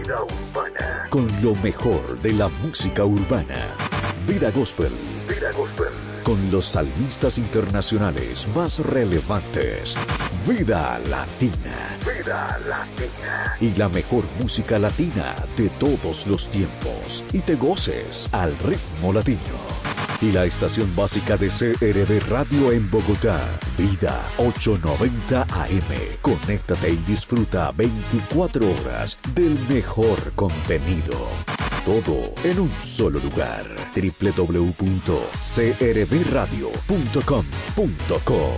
Vida urbana. Con lo mejor de la música urbana. Vida Gospel. Vida Gospel. Con los salmistas internacionales más relevantes. Vida Latina. Vida Latina. Y la mejor música latina de todos los tiempos. Y te goces al ritmo latino. Y la estación básica de CRB Radio en Bogotá. Vida 890 AM. Conéctate y disfruta 24 horas del mejor contenido. Todo en un solo lugar. www.crbradio.com.co